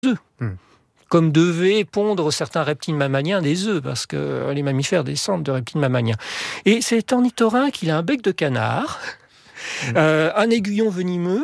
œufs. Comme devaient pondre certains reptiles mammaliens des œufs, parce que les mammifères descendent de reptiles mammaliens. Et c'est ornithorynque qu'il a un bec de canard, un aiguillon venimeux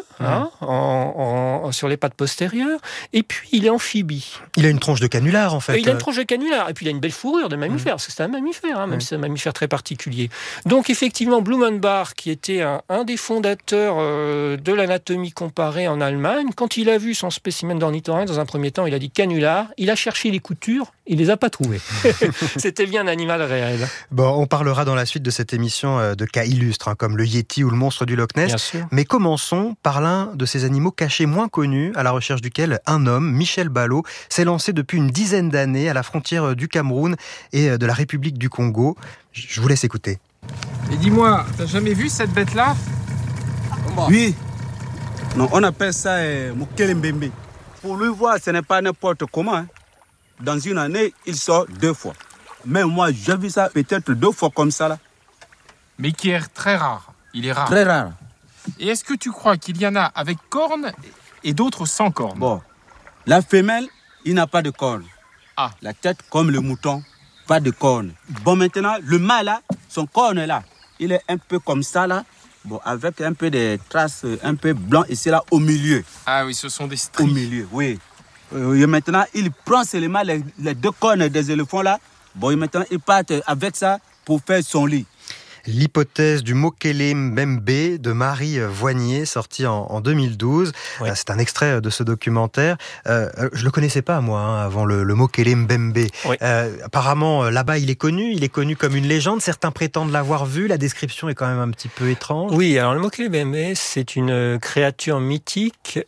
sur les pattes postérieures, et puis il est amphibie. Il a une tronche de canular, en fait. Il a une tronche de canular, et puis il a une belle fourrure de mammifère, parce que c'est un mammifère, même si c'est un mammifère très particulier. Donc effectivement, Blumenbach, qui était un des fondateurs de l'anatomie comparée en Allemagne, quand il a vu son spécimen d'ornithorynque, dans un premier temps, il a dit canular, il a cherché les coutures, il les a pas trouvées. C'était bien un animal réel. Bon, on parlera dans la suite de cette émission de cas illustres, comme le Yéti ou le monstre du Loch Ness. Bien sûr. Mais commençons par l'un de ces animaux cachés moins connus, à la recherche duquel un homme, Michel Ballot, s'est lancé depuis une dizaine d'années à la frontière du Cameroun et de la République du Congo. Je vous laisse écouter. Et dis-moi, t'as jamais vu cette bête-là ? Oui. Non, on appelle ça Mokele Mbembe. Pour le voir, ce n'est pas n'importe comment. Dans une année, il sort 2 fois. Mais moi, j'ai vu ça peut-être 2 fois comme ça, là. Mais qui est très rare. Il est rare. Très rare. Et est-ce que tu crois qu'il y en a avec cornes et d'autres sans cornes ? Bon, la femelle, il n'a pas de cornes. Ah. La tête comme le mouton, pas de cornes. Bon, maintenant, le mâle, là, son corne, là, il est un peu comme ça, là. Bon, avec un peu de traces un peu blanc ici, là, au milieu. Ah oui, ce sont des stries. Au milieu, oui. Et maintenant, il prend seulement les 2 cornes des éléphants, là. Bon, et maintenant, il part avec ça pour faire son lit. L'hypothèse du Mokele Mbembe de Marie Voignier, sortie en 2012. Ouais. C'est un extrait de ce documentaire. Je le connaissais pas, moi, avant le Mokele Mbembe. Oui. Apparemment, là-bas, il est connu comme une légende. Certains prétendent l'avoir vu. La description est quand même un petit peu étrange. Oui, alors le Mokele Mbembe, c'est une créature mythique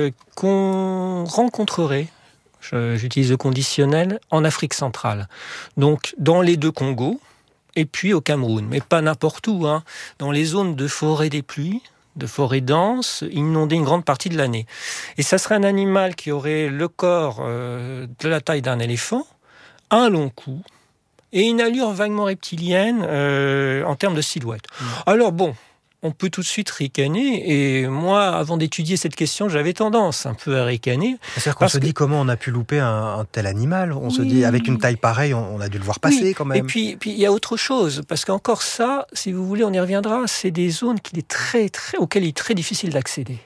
qu'on rencontrerait, j'utilise le conditionnel, en Afrique centrale. Donc, dans les 2 Congos, et puis au Cameroun, mais pas n'importe où, dans les zones de forêt des pluies, de forêt dense, inondées une grande partie de l'année. Et ça serait un animal qui aurait le corps de la taille d'un éléphant, un long cou, et une allure vaguement reptilienne en termes de silhouette. Alors bon, on peut tout de suite ricaner, et moi, avant d'étudier cette question, j'avais tendance un peu à ricaner. C'est-à-dire qu'on se dit comment on a pu louper un tel animal. On se dit, avec une taille pareille, on a dû le voir passer quand même. Et puis il y a autre chose, parce qu'encore ça, si vous voulez, on y reviendra, c'est des zones auxquelles il est très difficile d'accéder.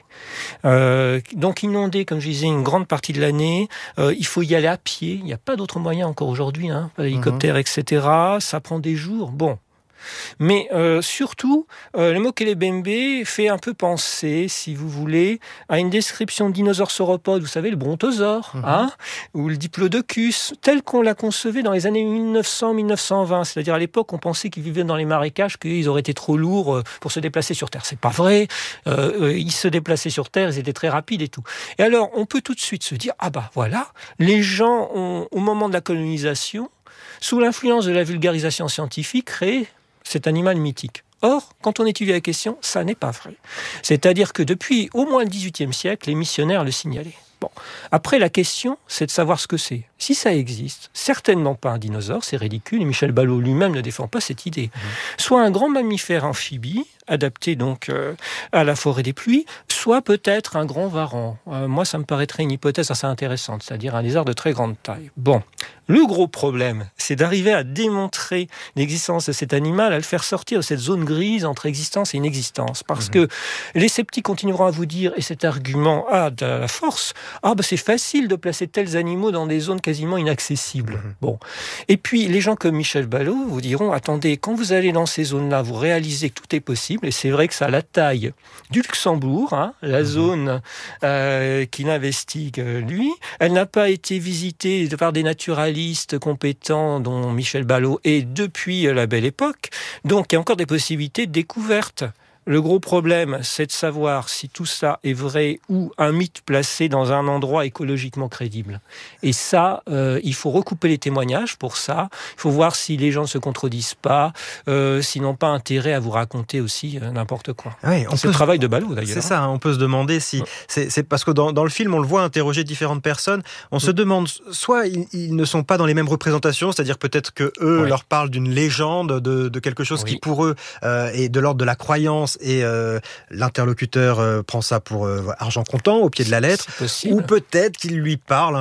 Donc inondé, comme je disais, une grande partie de l'année, il faut y aller à pied, il n'y a pas d'autre moyen encore aujourd'hui, pas d'hélicoptère, etc. Ça prend des jours, bon. Mais surtout, le Mokele Mbembe fait un peu penser, si vous voulez, à une description de dinosaure sauropode, vous savez, le brontosaure, ou le diplodocus, tel qu'on l'a concevait dans les années 1900-1920. C'est-à-dire à l'époque, on pensait qu'ils vivaient dans les marécages, qu'ils auraient été trop lourds pour se déplacer sur Terre. C'est pas vrai. Ils se déplaçaient sur Terre, ils étaient très rapides et tout. Et alors, on peut tout de suite se dire, voilà, les gens ont, au moment de la colonisation, sous l'influence de la vulgarisation scientifique, créé cet animal mythique. Or, quand on étudie la question, ça n'est pas vrai. C'est-à-dire que depuis au moins le XVIIIe siècle, les missionnaires le signalaient. Bon. Après, la question, c'est de savoir ce que c'est. Si ça existe, certainement pas un dinosaure, c'est ridicule, et Michel Ballot lui-même ne défend pas cette idée. Soit un grand mammifère amphibie, adapté donc à la forêt des pluies, soit peut-être un grand varan. Moi, ça me paraîtrait une hypothèse assez intéressante, c'est-à-dire un lézard de très grande taille. Bon, le gros problème, c'est d'arriver à démontrer l'existence de cet animal, à le faire sortir de cette zone grise entre existence et inexistence. Parce que les sceptiques continueront à vous dire, et cet argument a de la force, c'est facile de placer tels animaux dans des zones quasiment inaccessibles. Bon. Et puis, les gens comme Michel Ballot vous diront, attendez, quand vous allez dans ces zones-là, vous réalisez que tout est possible, et c'est vrai que ça a la taille du Luxembourg, la zone qu'il investigue lui. Elle n'a pas été visitée par des naturalistes compétents, dont Michel Ballot est depuis la Belle Époque. Donc, il y a encore des possibilités de découverte. Le gros problème, c'est de savoir si tout ça est vrai ou un mythe placé dans un endroit écologiquement crédible. Et ça, il faut recouper les témoignages pour ça. Il faut voir si les gens ne se contredisent pas, s'ils n'ont pas intérêt à vous raconter aussi n'importe quoi. Oui, c'est le travail de Ballot, d'ailleurs. C'est ça, on peut se demander si... C'est parce que dans le film, on le voit interroger différentes personnes. On se demande, soit ils ne sont pas dans les mêmes représentations, c'est-à-dire peut-être qu'eux leur parlent d'une légende, de quelque chose qui, pour eux, est de l'ordre de la croyance, et l'interlocuteur prend ça pour argent comptant au pied de la lettre, ou peut-être qu'il lui parle